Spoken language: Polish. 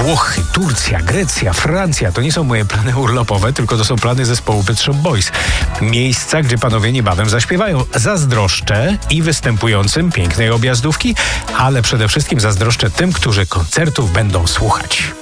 Włochy, Turcja, Grecja, Francja. To nie są moje plany urlopowe, tylko to są plany zespołu Pet Shop Boys. Miejsca, gdzie panowie niebawem zaśpiewają. Zazdroszczę i występującym pięknej objazdówki, ale przede wszystkim zazdroszczę tym, którzy koncertów będą słuchać.